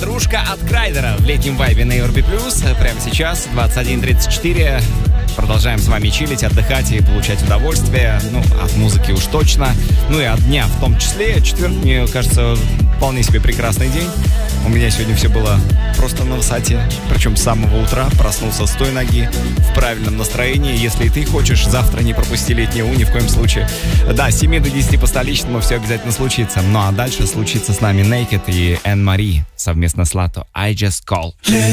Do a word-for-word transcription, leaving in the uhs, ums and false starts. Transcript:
Ватрушка от Крайдера в летнем вайбе на Европе Плюс. Прямо сейчас, двадцать один тридцать четыре. Продолжаем с вами чилить, отдыхать и получать удовольствие. Ну, от музыки уж точно. Ну и от дня в том числе. Четверг, мне кажется, вполне себе прекрасный день. У меня сегодня все было просто на высоте. Причем с самого утра проснулся с той ноги, в правильном настроении. Если и ты хочешь завтра не пропусти летнюю, ни в коем случае. Да, с семи до десяти по столичному все обязательно случится. Ну а дальше случится с нами Naked и Энн Мари совместно с Лато. I Just Call.